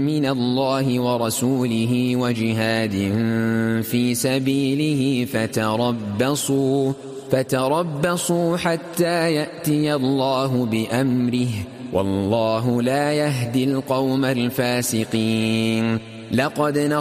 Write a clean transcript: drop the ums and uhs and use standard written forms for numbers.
من الله ورسوله وجهاد في سبيله فتربصوا حتى يأتي الله بأمره والله لا يهدي القوم الفاسقين. لقد